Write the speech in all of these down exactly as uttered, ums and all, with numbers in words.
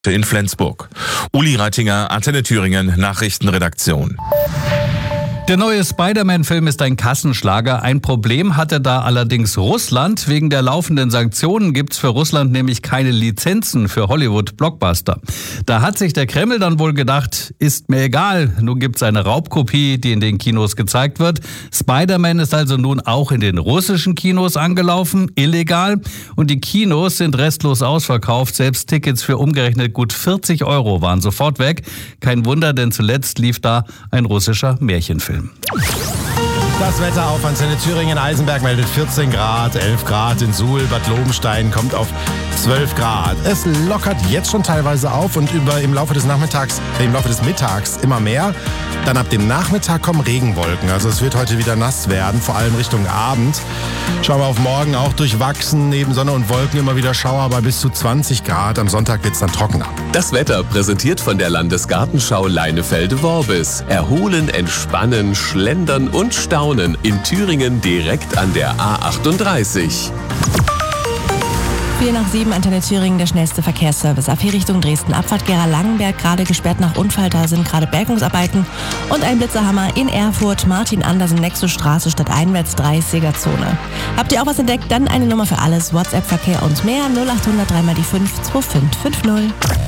in Flensburg. Uli Reitinger, Antenne Thüringen, Nachrichtenredaktion. Der neue Spider-Man-Film ist ein Kassenschlager. Ein Problem hatte da allerdings Russland. Wegen der laufenden Sanktionen gibt's für Russland nämlich keine Lizenzen für Hollywood-Blockbuster. Da hat sich der Kreml dann wohl gedacht, ist mir egal. Nun gibt's eine Raubkopie, die in den Kinos gezeigt wird. Spider-Man ist also nun auch in den russischen Kinos angelaufen, illegal. Und die Kinos sind restlos ausverkauft. Selbst Tickets für umgerechnet gut vierzig Euro waren sofort weg. Kein Wunder, denn zuletzt lief da ein russischer Märchenfilm. Das Wetter auf Antenne Thüringen. Eisenberg meldet vierzehn Grad, elf Grad in Suhl. Bad Lobenstein kommt auf zwölf Grad. Es lockert jetzt schon teilweise auf und über im Laufe des Nachmittags, äh, im Laufe des Mittags immer mehr. Dann ab dem Nachmittag kommen Regenwolken. Also es wird heute wieder nass werden, vor allem Richtung Abend. Schauen wir auf morgen, auch durchwachsen. Neben Sonne und Wolken immer wieder Schauer bei bis zu zwanzig Grad. Am Sonntag wird es dann trockener. Das Wetter präsentiert von der Landesgartenschau Leinefelde-Worbis. Erholen, entspannen, schlendern und staunen. In Thüringen direkt an der A achtunddreißig. vier nach sieben, Antenne Thüringen, der schnellste Verkehrsservice. A vier Richtung Dresden, Abfahrt Gera-Langenberg, gerade gesperrt nach Unfall, da sind gerade Bergungsarbeiten. Und ein Blitzerhammer in Erfurt, Martin Andersen, Nexusstraße, stadteinwärts dreißiger-Zone. Habt ihr auch was entdeckt? Dann eine Nummer für alles, WhatsApp-Verkehr und mehr, null acht hundert drei mal die fünf zwei fünf fünf null.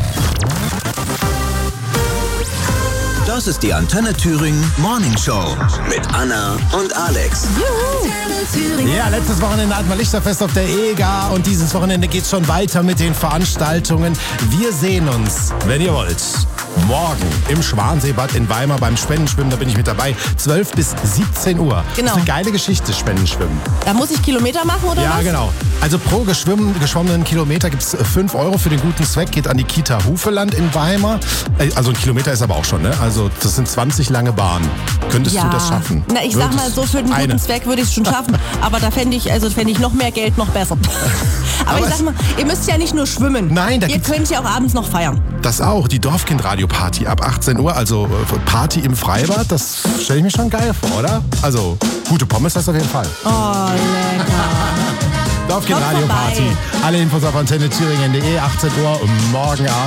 Das ist die Antenne Thüringen Morning Show mit Anna und Alex. Ja, letztes Wochenende hatten wir Lichterfest auf der E G A und dieses Wochenende geht's schon weiter mit den Veranstaltungen. Wir sehen uns, wenn ihr wollt, morgen im Schwanseebad in Weimar beim Spendenschwimmen. Da bin ich mit dabei. zwölf bis siebzehn Uhr. Genau. Das ist eine geile Geschichte, Spendenschwimmen. Da muss ich Kilometer machen, oder Ja, was? genau. Also pro geschwommen, geschwommenen Kilometer gibt's fünf Euro für den guten Zweck. Geht an die Kita Hufeland in Weimar. Also ein Kilometer ist aber auch schon, ne? Also das sind zwanzig lange Bahnen. Könntest Ja. du das schaffen? Na, ich sag Würdest mal, so für den guten eine. Zweck würde ich es schon schaffen. Aber da fände ich, also fände ich noch mehr Geld noch besser. Aber, Aber ich es- sag mal, ihr müsst ja nicht nur schwimmen. Nein, da Ihr gibt's- könnt ja auch abends noch feiern. Das auch, die Dorfkind-Radio-Party ab achtzehn Uhr, also äh, Party im Freibad, das stelle ich mir schon geil vor, oder? Also, gute Pommes hast du auf jeden Fall. Oh, lecker. Dorfkind-Radio-Party. vorbei. Alle Infos auf antenne thüringen punkt de, achtzehn Uhr morgen Abend.